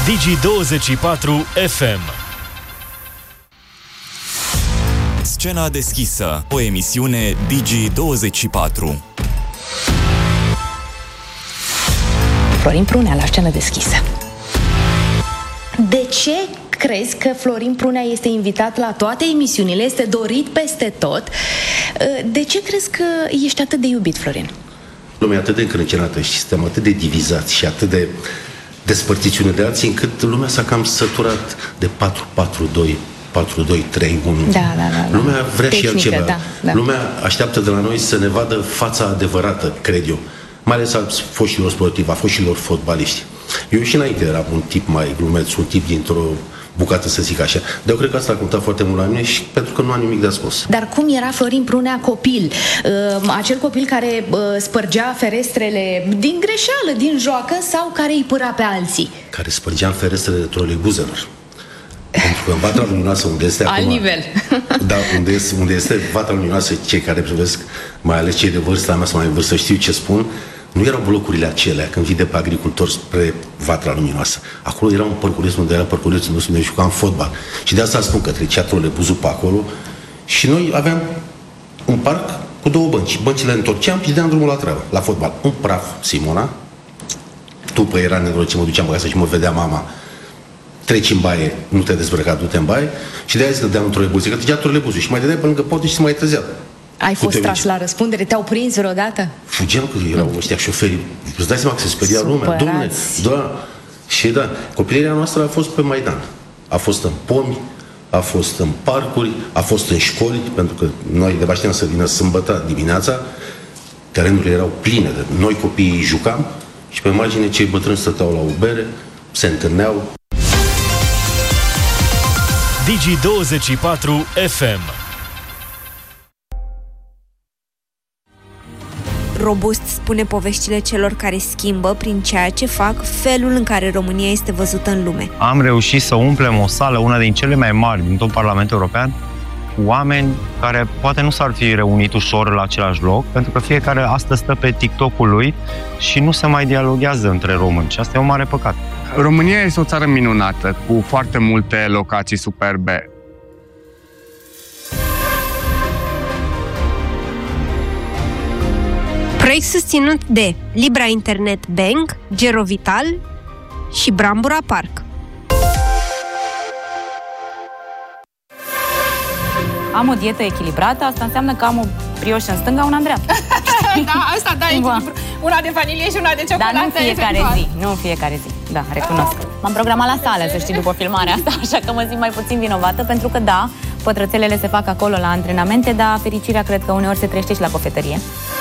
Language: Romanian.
Digi24 FM. Scena deschisă, o emisiune Digi24. Florin Prunea la Scenă deschisă. De ce crezi că Florin Prunea este invitat la toate emisiunile, este dorit peste tot? De ce crezi că ești atât de iubit, Florin? Lumea e atât de încrâncenată și suntem atât de divizați și atât de despărțiți unii de alții, încât lumea s-a cam săturat de 4-4-2, 4-2-3-1. Da. Lumea vrea tehnică, și altceva. Da. Lumea așteaptă de la noi să ne vadă fața adevărată, cred eu. Mai ales a foștilor sportivi, a foștilor fotbaliști. Eu și înainte eram un tip mai glumeț, un tip dintr-o bucată, să zic așa. Dar eu cred că asta a contat foarte mult la mine și pentru că nu am nimic de ascuns. Dar cum era Florin Prunea copil? Acel copil care spărgea ferestrele din greșeală, din joacă, sau care îi pâra pe alții? Care spărgeam ferestrele de troleibuzelor. Pentru că în Vatra Luminoasă, unde este acum... Alt nivel. Da, unde este Vatra Luminoasă, cei care privesc, mai ales cei de vârsta mea sau mai vârstă, știu ce spun, nu erau blocurile acelea când vii de pe agricultori spre Vatra Luminoasă. Acolo era un părculeț unde era părculețul nostru, unde jucam fotbal. Și de asta spun că trecea trolebuzul pe acolo și noi aveam un parc cu două bănci. Băncile întorceam și dădeam drumul la treabă, la fotbal. Un praf, Simona, după era nenorocit, mă duceam acasă și mă vedea mama, treci în baie, nu te dezbrăca, du-te în baie, și de-aia zic că dădeam un trolebuz, că trecea trolebuzul și mai dădeai pe lângă podul și se mai trezea. Ai fost tras la răspundere? Te-au prins vreodată? Fugeam că erau ăștia șoferii. Îți dai seama că se speria lumea. Dom'le, da. Și da, copilăria noastră a fost pe Maidan. A fost în pomi, a fost în parcuri, a fost în școli, pentru că noi de știam să vină sâmbătă dimineața, terenurile erau pline de noi copiii jucam și pe margine cei bătrâni stăteau la o bere, se întâlneau. Digi24 FM. Robust spune poveștile celor care schimbă prin ceea ce fac felul în care România este văzută în lume. Am reușit să umplem o sală, una din cele mai mari din tot Parlamentul European, cu oameni care poate nu s-ar fi reunit ușor la același loc, pentru că fiecare astăzi stă pe TikTok-ul lui și nu se mai dialoghează între români și asta e un mare păcat. România este o țară minunată, cu foarte multe locații superbe. Proiect susținut de Libra Internet Bank, Gerovital și Brambura Park. Am o dietă echilibrată, asta înseamnă că am o brioșă în stânga, una în dreapta. Da, asta, da, echilibru. Una de vanilie și una de ciocolată. Dar nu fiecare zi, nu fiecare zi, da, recunosc. M-am programat la sală, să știi, după filmarea asta, așa că mă simt mai puțin vinovată, pentru că, da, pătrățelele se fac acolo la antrenamente, dar fericirea cred că uneori se trăiește și la cofetărie.